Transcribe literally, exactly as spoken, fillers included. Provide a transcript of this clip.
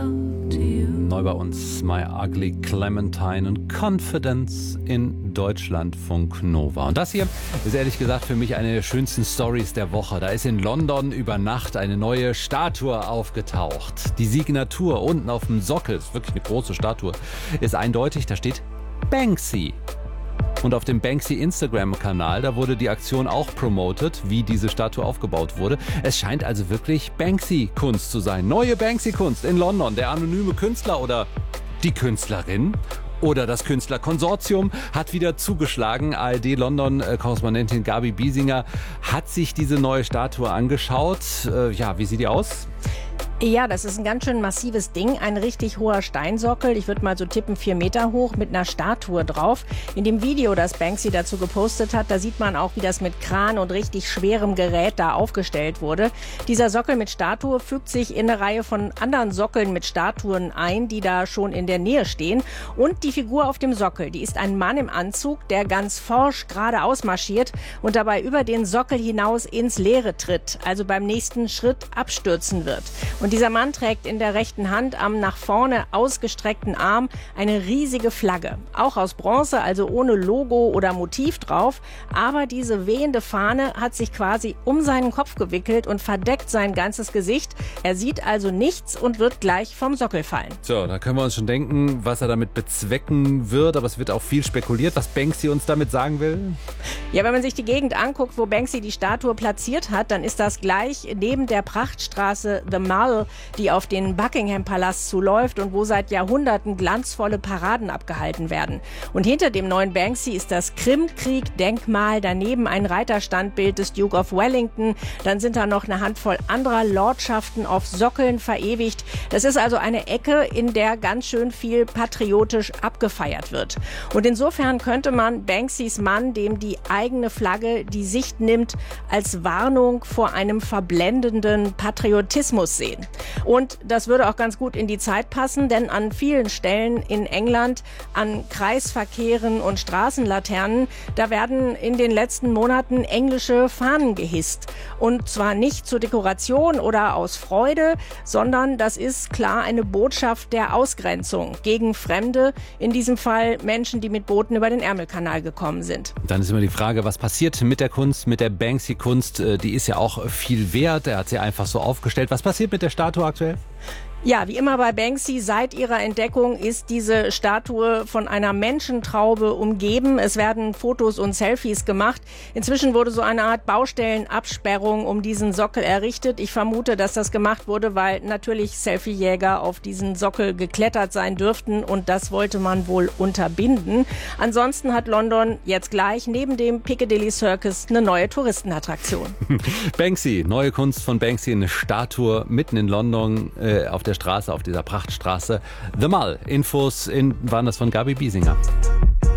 Neu bei uns My Ugly Clementine und Confidence in Deutschlandfunk Nova. Und das hier ist ehrlich gesagt für mich eine der schönsten Stories der Woche. Da ist in London über Nacht eine neue Statue aufgetaucht. Die Signatur unten auf dem Sockel, ist wirklich eine große Statue, ist eindeutig, da steht Banksy. Und auf dem Banksy-Instagram-Kanal, da wurde die Aktion auch promotet, wie diese Statue aufgebaut wurde. Es scheint also wirklich Banksy-Kunst zu sein. Neue Banksy-Kunst in London. Der anonyme Künstler oder die Künstlerin oder das Künstlerkonsortium hat wieder zugeschlagen. A R D-London-Korrespondentin Gabi Biesinger hat sich diese neue Statue angeschaut. Äh, ja, wie sieht die aus? Ja, das ist ein ganz schön massives Ding, ein richtig hoher Steinsockel, ich würde mal so tippen vier Meter hoch, mit einer Statue drauf. In dem Video, das Banksy dazu gepostet hat, da sieht man auch, wie das mit Kran und richtig schwerem Gerät da aufgestellt wurde. Dieser Sockel mit Statue fügt sich in eine Reihe von anderen Sockeln mit Statuen ein, die da schon in der Nähe stehen. Und die Figur auf dem Sockel, die ist ein Mann im Anzug, der ganz forsch geradeaus marschiert und dabei über den Sockel hinaus ins Leere tritt, also beim nächsten Schritt abstürzen wird. Und dieser Mann trägt in der rechten Hand am nach vorne ausgestreckten Arm eine riesige Flagge. Auch aus Bronze, also ohne Logo oder Motiv drauf. Aber diese wehende Fahne hat sich quasi um seinen Kopf gewickelt und verdeckt sein ganzes Gesicht. Er sieht also nichts und wird gleich vom Sockel fallen. So, da können wir uns schon denken, was er damit bezwecken wird. Aber es wird auch viel spekuliert, was Banksy uns damit sagen will. Ja, wenn man sich die Gegend anguckt, wo Banksy die Statue platziert hat, dann ist das gleich neben der Prachtstraße The Mall, die auf den Buckingham-Palast zuläuft und wo seit Jahrhunderten glanzvolle Paraden abgehalten werden. Und hinter dem neuen Banksy ist das Krimkrieg-Denkmal, daneben ein Reiterstandbild des Duke of Wellington. Dann sind da noch eine Handvoll anderer Lordschaften auf Sockeln verewigt. Das ist also eine Ecke, in der ganz schön viel patriotisch abgefeiert wird. Und insofern könnte man Banksys Mann, dem die eigene Flagge die Sicht nimmt, als Warnung vor einem verblendenden Patriotismus sehen. Und das würde auch ganz gut in die Zeit passen, denn an vielen Stellen in England, an Kreisverkehren und Straßenlaternen, da werden in den letzten Monaten englische Fahnen gehisst. Und zwar nicht zur Dekoration oder aus Freude, sondern das ist klar eine Botschaft der Ausgrenzung gegen Fremde, in diesem Fall Menschen, die mit Booten über den Ärmelkanal gekommen sind. Dann ist immer die Frage, was passiert mit der Kunst, mit der Banksy-Kunst? Die ist ja auch viel wert, er hat sie einfach so aufgestellt. Was passiert mit der Statue aktuell? Ja, wie immer bei Banksy, seit ihrer Entdeckung ist diese Statue von einer Menschentraube umgeben. Es werden Fotos und Selfies gemacht. Inzwischen wurde so eine Art Baustellenabsperrung um diesen Sockel errichtet. Ich vermute, dass das gemacht wurde, weil natürlich Selfiejäger auf diesen Sockel geklettert sein dürften und das wollte man wohl unterbinden. Ansonsten hat London jetzt gleich neben dem Piccadilly Circus eine neue Touristenattraktion. Banksy, neue Kunst von Banksy, eine Statue mitten in London äh, auf der Straße, auf dieser Prachtstraße. The Mall. Infos in, waren das von Gabi Biesinger.